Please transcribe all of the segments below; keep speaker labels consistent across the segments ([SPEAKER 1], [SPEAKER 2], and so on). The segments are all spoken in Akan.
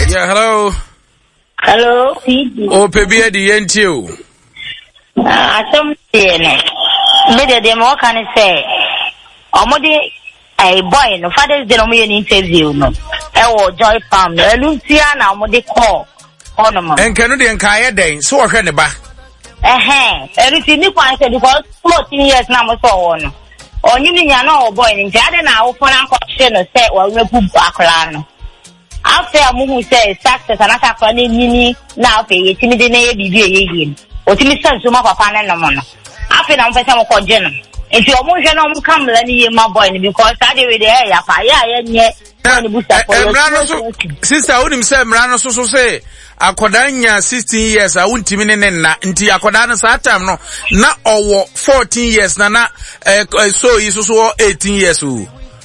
[SPEAKER 1] Yeah, hello.
[SPEAKER 2] Hello.
[SPEAKER 1] Oh, Pebia the NTO.
[SPEAKER 2] Some say, maybe the more can say, Omodi, a boy, no father's the only interview, no. Joy Farm, Luciana, Omodi call, ornament.
[SPEAKER 1] And Canadian Kaya Day, so I can back.
[SPEAKER 2] Everything you find because 14 years now, so on. Or you know, boy, in Jada now, for an question or say, well, we put back around. After a movie says success and attack for Nini, now pay it in the name or to me, son, so much of an animal. After I'm better for Jenna. If your motion come, let me my boy, because I did with the area,
[SPEAKER 1] Sister, I wouldn't say, Mrano, so say, Akodanya 16 years, I wouldn't mean until Akodana Satam, no, not over 14 years, Nana, so is also 18 years old.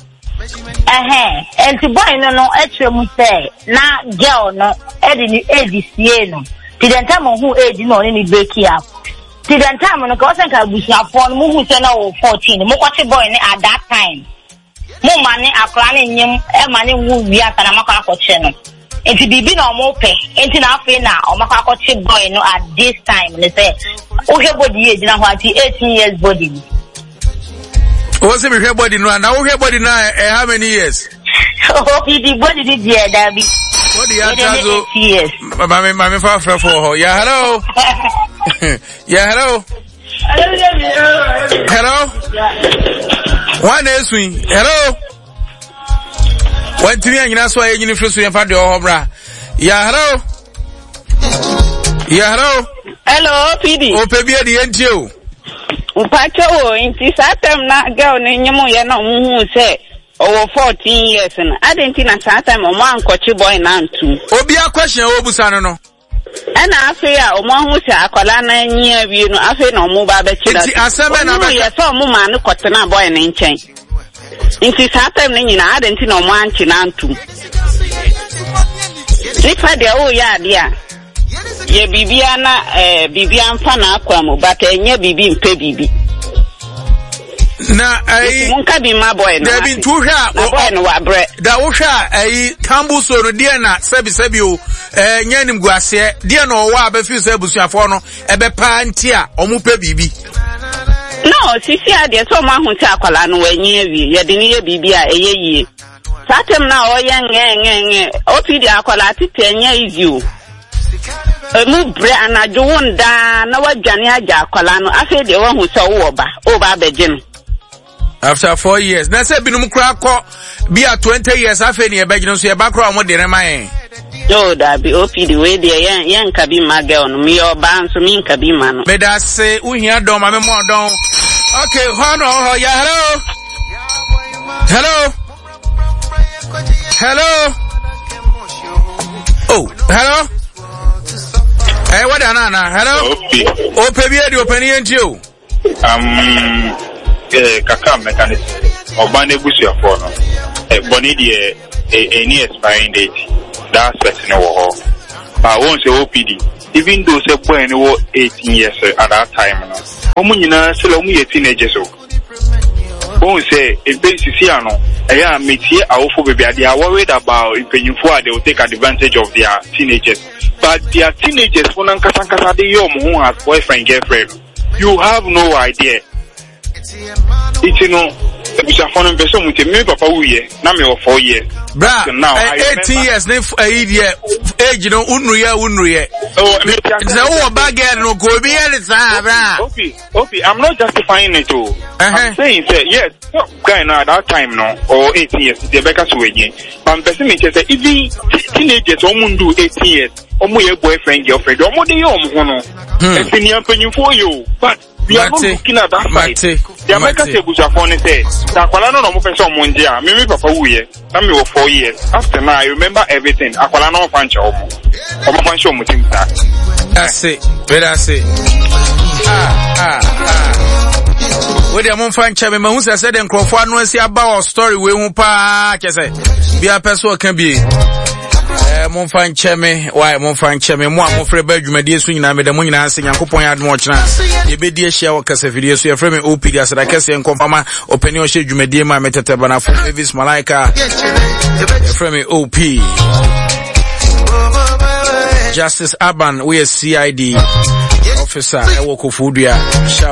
[SPEAKER 2] And to buy no extra say, now girl no, Eddie age no. Didn't tell who age no any break up. Didn't tell me no cause I can be upon who say no 14. Mo watch boy at that time. Mo money a planning him, money who we are and a macaco channel. And to be no more pay, ain't enough now or macaco boy no at this time. They say, oh, your body age now 18 years body.
[SPEAKER 1] What's the hair body now? Now, hair body now, how many years?
[SPEAKER 2] Oh, he body did, yeah, Darby.
[SPEAKER 1] What the other years? Mammy, far from her. Yeah, hello. Yeah, hello. Hello. One day, swing. Hello. One to me, and that's why you first and found your home. Yeah, hello. Yeah, hello.
[SPEAKER 3] Hello, PD.
[SPEAKER 1] Oh, baby, at the end, you.
[SPEAKER 3] Upacho, in this atom, not girl, and you know, say, over 14 years, and I didn't think at time on one coachy boy now too. Oh, be a question, Obusano. And I fear, one who say, Akolana near you, I feel no move about it. I saw Mumma, no cotton boy and change. In this atom, I didn't know one chinan too. If I did, oh, yeah. Ye Bibiana, Bibian Fana Quamo, but a near Bibi pay Bibi.
[SPEAKER 1] Now, I won't be my boy. There have been 2 bread. That was a Campbell's or Diana, Sabisabu, Yanim Guasia, Diano, Wabe Fusabusiafono, Ebepantia, or Mupe Bibi.
[SPEAKER 3] No, Sisia, there's someone who Tacolano when near you, Yadinia Bibia, a ye. Satem now, young, Opidi Acolati, 10 years you. Move bread and I don't die. No, what Jania Jacolano. I said the one who saw over Begin.
[SPEAKER 1] After 4 years, now said Binum Crack be at 20 years. I feel near Begin, so your background what did my
[SPEAKER 3] no, that be OP the way the young Kabi Magal, me or Ban, so mean Kabi man.
[SPEAKER 1] But I say, we hear don't, my more don't. Okay, Hono, yeah, hello. Hello. Oh, hello. Hey, what Anna? Hello? Oh, Pebby, the opinion you.
[SPEAKER 4] Kaka mechanism. Or Bande Busia for no. Bonidia, any expiring date. That's personal war. But I won't say OPD. Even though say boy any 18 years at that time. Omunina, still only teenagers. Won't say, if basically, I am meeting our baby. They are worried about if you they will take advantage of their teenagers. But their teenagers, when who has boyfriend, girlfriend, you have no idea. It's you know, if you phone person with me, Papa, now me 4 years.
[SPEAKER 1] Bra, now 18 years, age, you know, unruya. Oh, it's a bag no go be
[SPEAKER 4] Okay, I'm not justifying it too. I'm saying, yes, guy now at that time, no, or 18 years, the Becca Sway. But I'm pessimistic that even teenagers, almost do 18 years, almost your boyfriend, girlfriend, almost the and senior for you. But we are not looking at that side. The American Bushafone says, Aqualano no person Mundia, maybe Papa Wuye, I'm your 4 years. After now, I remember everything. Aqualano Pancho, or Pancho Mutinta.
[SPEAKER 1] That's it, that's it. Where the Amon Fancha, who said, and Crawford, no, see about our story, we won't pack, be a person can be. Mon fan cheme, why mon fan cheme, moi mon frère bedroom dey swing na me de mon nyina sing yankopon ya admo chena ye be die share wakasa video so ye frame OP dia sada kase enkomfama opinion she dwumadie ma metete bana for Mavis Malaika ye frame OP Justice Aban we CID officer ewo Kofudua